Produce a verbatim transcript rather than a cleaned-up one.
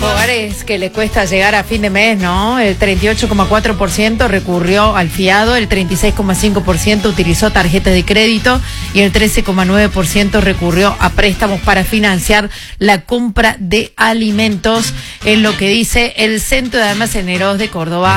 Hogares que le cuesta llegar a fin de mes, ¿no? El treinta y ocho coma cuatro por ciento recurrió al fiado, el treinta y seis coma cinco por ciento utilizó tarjetas de crédito y el trece coma nueve por ciento recurrió a préstamos para financiar la compra de alimentos, en lo que dice el Centro de Almaceneros de Córdoba.